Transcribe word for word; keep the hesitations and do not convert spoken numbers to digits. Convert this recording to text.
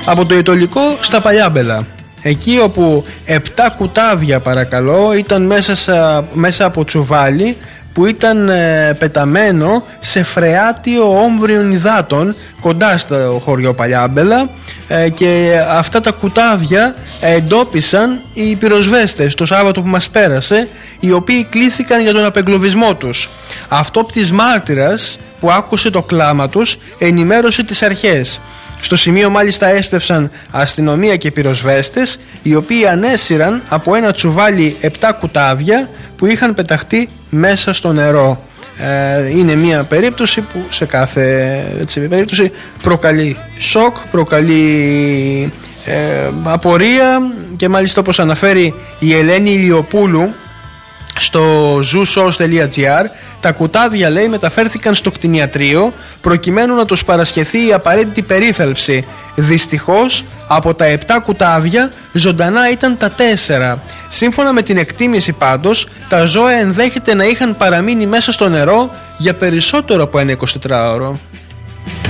Από το Ιτωλικό στα Παλιάμπελα, εκεί όπου επτά κουτάβια, παρακαλώ, ήταν μέσα, σα, μέσα από τσουβάλι που ήταν ε, πεταμένο σε φρεάτιο όμβριων υδάτων κοντά στο χωριό Παλιάμπελα, ε, και αυτά τα κουτάβια εντόπισαν οι πυροσβέστες το Σάββατο που μας πέρασε, οι οποίοι κλήθηκαν για τον απεγκλωβισμό τους. Αυτόπτης μάρτυρας που άκουσε το κλάμα τους ενημέρωσε τις αρχές. Στο σημείο μάλιστα έσπευσαν αστυνομία και πυροσβέστες, οι οποίοι ανέσυραν από ένα τσουβάλι επτά κουτάβια που είχαν πεταχτεί μέσα στο νερό. Ε, είναι μια περίπτωση που σε κάθε έτσι, περίπτωση προκαλεί σοκ, προκαλεί ε, απορία, και μάλιστα, όπως αναφέρει η Ελένη Ηλιοπούλου στο ζούσος τελεία τζι άρ, τα κουτάβια, λέει, μεταφέρθηκαν στο κτηνιατρίο προκειμένου να τους παρασχεθεί η απαραίτητη περίθαλψη. Δυστυχώς, από τα επτά κουτάβια ζωντανά ήταν τα τέσσερα. Σύμφωνα με την εκτίμηση πάντως, τα ζώα ενδέχεται να είχαν παραμείνει μέσα στο νερό για περισσότερο από ένα εικοσιτετράωρο.